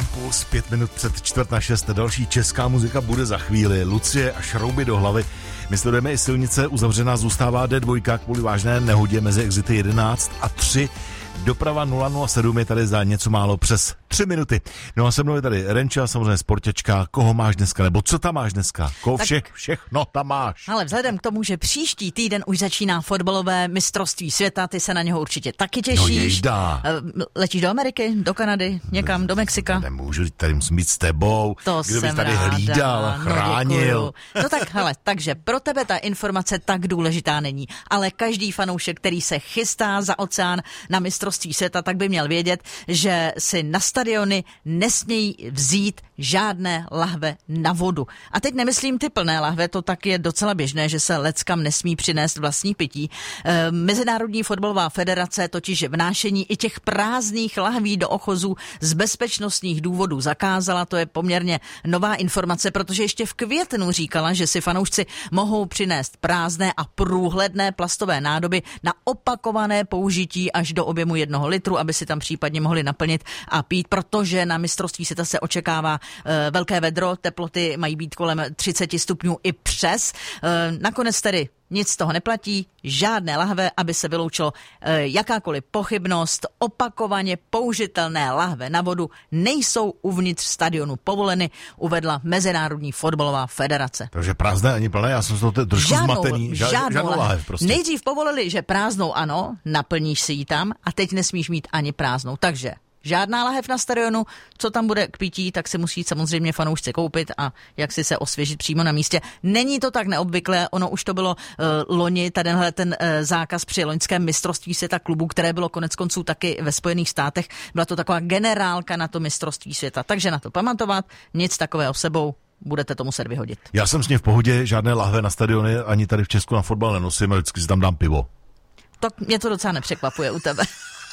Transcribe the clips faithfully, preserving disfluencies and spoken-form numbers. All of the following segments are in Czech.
Impuls, pět minut před čtvrt na šest. Další česká muzika bude za chvíli. Lucie a šrouby do hlavy. My sledujeme i silnice, uzavřená zůstává D dva kvůli vážné nehodě mezi exity jedenáct a tři. Doprava nula nula sedm je tady za něco málo přes tři minuty. No a se mnou je tady Renča, samozřejmě sportěčka. Koho máš dneska, nebo co tam máš dneska? Koho všech, všechno tam máš? Ale vzhledem k tomu, že příští týden už začíná fotbalové mistrovství světa, ty se na něho určitě taky těšíš. No jejda. Letíš do Ameriky, do Kanady, někam, do Mexika? Nemůžu, tady musím být s tebou. To Kdo jsem bys tady ráda. hlídal, chránil. No, no tak hele, takže pro tebe ta informace tak důležitá není, ale každý fanoušek, který se chystá za oceán na mistrovství světa, tak by měl vědět, že si na stadiony nesmějí vzít žádné lahve na vodu. A teď nemyslím ty plné lahve, to tak je docela běžné, že se leckam nesmí přinést vlastní pití. E, Mezinárodní fotbalová federace totiž vnášení i těch prázdných lahví do ochozů z bezpečnostních důvodů zakázala. To je poměrně nová informace, protože ještě v květnu říkala, že si fanoušci mohou přinést prázdné a průhledné plastové nádoby na opakované použití až do objemu jednoho litru, aby si tam případně mohli naplnit a pít, protože na mistrovství světa se očekává e, velké vedro, teploty mají být kolem třicet stupňů i přes. E, nakonec tedy nic z toho neplatí, žádné lahve, aby se vyloučilo e, jakákoliv pochybnost. Opakovaně použitelné lahve na vodu nejsou uvnitř stadionu povoleny, uvedla Mezinárodní fotbalová federace. Takže prázdné ani plné, já jsem z toho trošku žádnou, zmatený. Žád, žádnou, žádnou lahev. lahev prostě. Nejdřív povolili, že prázdnou ano, naplníš si ji tam a teď nesmíš mít ani prázdnou. Takže žádná lahev na stadionu, co tam bude k pití, tak si musí samozřejmě fanoušci koupit a jak si se osvěžit přímo na místě. Není to tak neobvyklé, ono už to bylo uh, loni, tadenhle ten uh, zákaz při loňském mistrovství světa klubů, které bylo konec konců taky ve Spojených státech. Byla to taková generálka na to mistrovství světa, takže na to pamatovat, nic takového sebou budete to muset vyhodit. Já jsem s ním v pohodě, žádné lahve na stadiony ani tady v Česku na fotbal nenosím, ale vždycky si tam dám pivo. Tak mě to docela nepřekvapuje u tebe.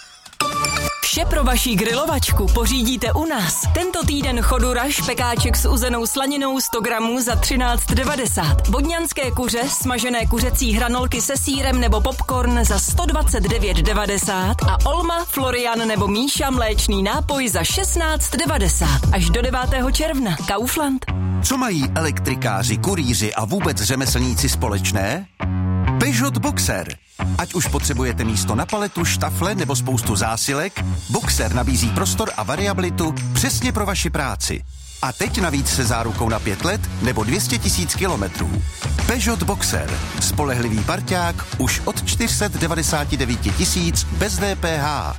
Vše pro vaši grilovačku pořídíte u nás. Tento týden chodu špekáček s uzenou slaninou sto gramů za třináct devadesát. Vodňanské kuře, smažené kuřecí hranolky se sýrem nebo popcorn za sto dvacet devět devadesát a Olma, Florian nebo Míša mléčný nápoj za šestnáct devadesát. Až do devátého června. Kaufland. Co mají elektrikáři, kurýři a vůbec řemeslníci společné? Peugeot Boxer. Ať už potřebujete místo na paletu, štafle nebo spoustu zásilek, Boxer nabízí prostor a variabilitu přesně pro vaši práci. A teď navíc se zárukou na pět let nebo dvě stě tisíc kilometrů. Peugeot Boxer. Spolehlivý parťák už od čtyři sta devadesát devět tisíc bez D P H.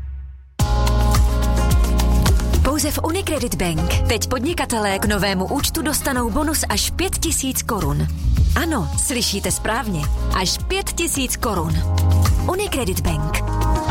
Pouze v Unicredit Bank teď podnikatelé k novému účtu dostanou bonus až pět tisíc korun. Ano, slyšíte správně. Až pět tisíc korun. Unicredit Bank.